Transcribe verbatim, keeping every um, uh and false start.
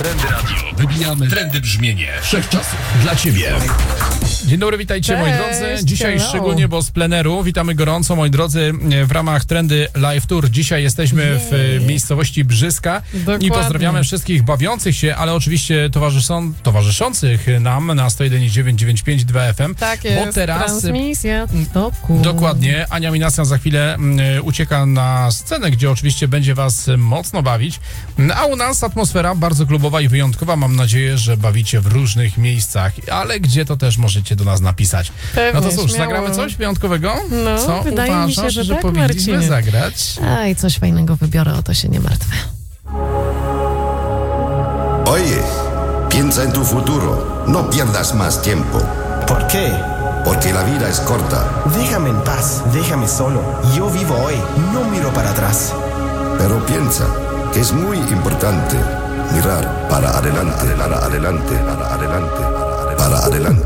Trendy Radio. Wybijamy trendy brzmienie wszechczasów dla Ciebie. Dzień dobry, witajcie moi drodzy. Dzisiaj hello. szczególnie, bo z pleneru. Witamy gorąco, moi drodzy, w ramach Trendy Live Tour. Dzisiaj jesteśmy w miejscowości Brzyska Dokładnie. i pozdrawiamy wszystkich bawiących się, ale oczywiście towarzyszą, towarzyszących nam na sto jeden dziewięć dziewięć pięć dwa F M. Tak jest, bo teraz transmisja w toku. Dokładnie. Ania Minasja za chwilę mm, ucieka na scenę, gdzie oczywiście będzie was mocno bawić. A u nas atmosfera bardzo klubowa i wyjątkowa. Mam nadzieję, że bawicie w różnych miejscach, ale gdzie to też możecie do nas napisać. Pewnie, No to cóż, śmiało. zagramy coś wyjątkowego? No, Co wydaje mi uważasz, się, że że tak, powinniśmy Marcinie. zagrać? Aj, coś fajnego wybiorę, o to się nie martwię. Oye, piensa en tu futuro. No pierdas más tiempo. ¿Por qué? Porque la vida es corta. Déjame en paz, déjame solo. Yo vivo hoy, no miro para atrás. Pero piensa que es muy importante mirar para adelante, para adelante, para adelante, para adelante.